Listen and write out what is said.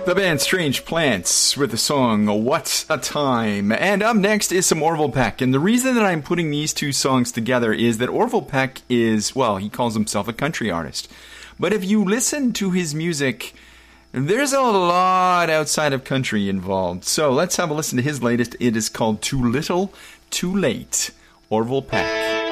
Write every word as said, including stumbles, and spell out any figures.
The band Strange Plants with the song What a Time. And up next is some Orville Peck. And the reason that I'm putting these two songs together is that Orville Peck is, well, he calls himself a country artist. But if you listen to his music, there's a lot outside of country involved. So let's have a listen to his latest. It is called Too Little, Too Late. Orville Peck.